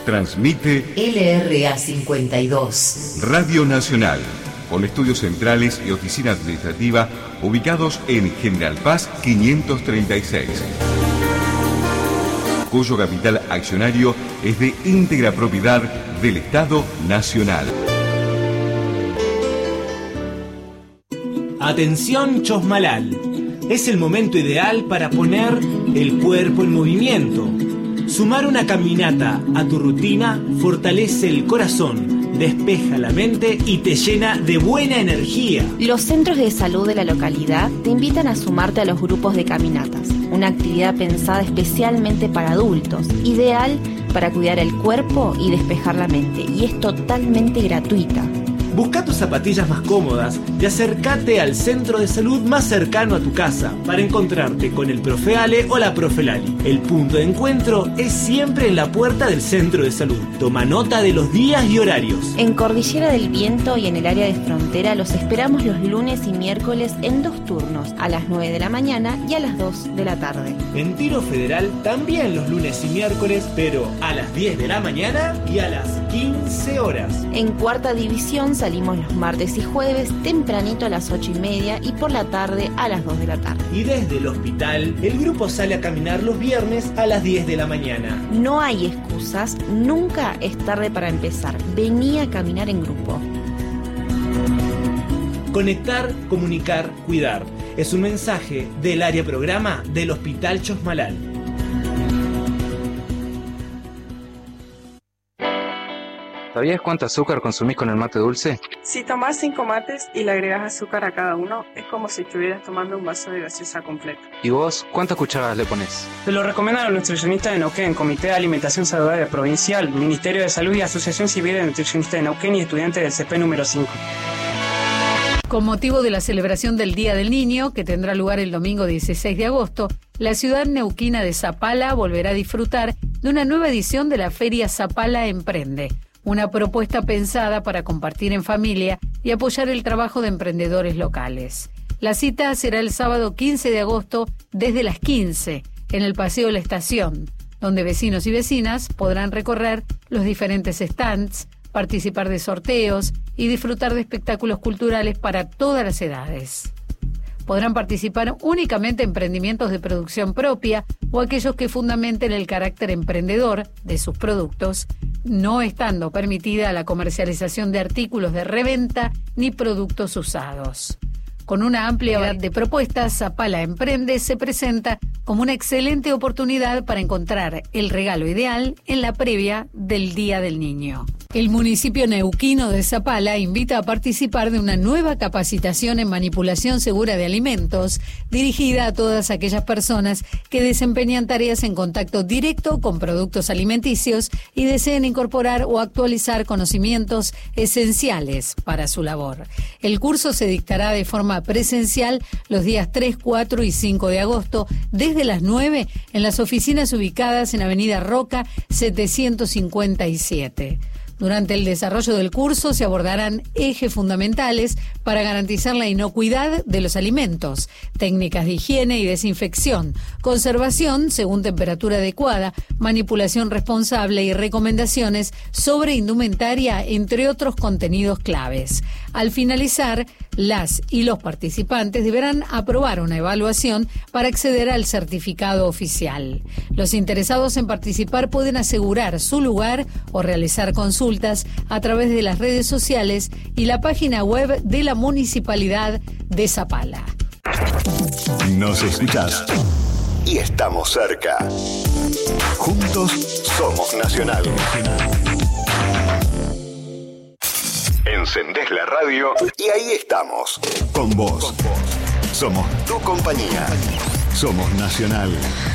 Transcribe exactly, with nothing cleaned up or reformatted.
Transmite L R A cincuenta y dos. Radio Nacional, con estudios centrales y oficina administrativa ubicados en General Paz quinientos treinta y seis, cuyo capital accionario es de íntegra propiedad del Estado Nacional. Atención Chosmalal, es el momento ideal para poner el cuerpo en movimiento. Sumar una caminata a tu rutina fortalece el corazón, despeja la mente y te llena de buena energía. Los centros de salud de la localidad te invitan a sumarte a los grupos de caminatas, una actividad pensada especialmente para adultos, ideal para cuidar el cuerpo y despejar la mente, y es totalmente gratuita. Busca tus zapatillas más cómodas y acércate al centro de salud más cercano a tu casa para encontrarte con el profe Ale o la profe Lali. El punto de encuentro es siempre en la puerta del centro de salud. Toma nota de los días y horarios. En Cordillera del Viento y en el área de frontera los esperamos los lunes y miércoles en dos turnos, a las nueve de la mañana y a las dos de la tarde. En Tiro Federal también los lunes y miércoles, pero a las diez de la mañana y a las quince horas. En Cuarta División salimos los martes y jueves tempranito a las ocho y media y por la tarde a las dos de la tarde. Y desde el hospital, el grupo sale a caminar los viernes a las diez de la mañana. No hay excusas, nunca es tarde para empezar. Vení a caminar en grupo. Conectar, comunicar, cuidar. Es un mensaje del área programa del Hospital Chosmalal. ¿Sabías cuánto azúcar consumís con el mate dulce? Si tomás cinco mates y le agregas azúcar a cada uno, es como si estuvieras tomando un vaso de gaseosa completo. ¿Y vos cuántas cucharadas le pones? Te lo recomiendan los nutricionistas de Neuquén, Comité de Alimentación Saludable Provincial, Ministerio de Salud y Asociación Civil de Nutricionistas de Neuquén y estudiantes del C P número cinco. Con motivo de la celebración del Día del Niño, que tendrá lugar el domingo dieciséis de agosto, la ciudad neuquina de Zapala volverá a disfrutar de una nueva edición de la Feria Zapala Emprende, una propuesta pensada para compartir en familia y apoyar el trabajo de emprendedores locales. La cita será el sábado quince de agosto desde las quince en el Paseo La Estación, donde vecinos y vecinas podrán recorrer los diferentes stands, participar de sorteos y disfrutar de espectáculos culturales para todas las edades. Podrán participar únicamente emprendimientos de producción propia o aquellos que fundamenten el carácter emprendedor de sus productos, no estando permitida la comercialización de artículos de reventa ni productos usados. Con una amplia variedad de propuestas, Zapala Emprende se presenta como una excelente oportunidad para encontrar el regalo ideal en la previa del Día del Niño. El municipio neuquino de Zapala invita a participar de una nueva capacitación en manipulación segura de alimentos, dirigida a todas aquellas personas que desempeñan tareas en contacto directo con productos alimenticios y deseen incorporar o actualizar conocimientos esenciales para su labor. El curso se dictará de forma presencial los días tres, cuatro y cinco de agosto, desde las nueve en las oficinas ubicadas en Avenida Roca setecientos cincuenta y siete. Durante el desarrollo del curso se abordarán ejes fundamentales para garantizar la inocuidad de los alimentos, técnicas de higiene y desinfección, conservación según temperatura adecuada, manipulación responsable y recomendaciones sobre indumentaria, entre otros contenidos claves. Al finalizar, las y los participantes deberán aprobar una evaluación para acceder al certificado oficial. Los interesados en participar pueden asegurar su lugar o realizar consultas a través de las redes sociales y la página web de la Municipalidad de Zapala. Nos escuchás y estamos cerca. Juntos somos Nacional. Encendés la radio y ahí estamos. Con vos. Somos tu compañía. Somos Nacional.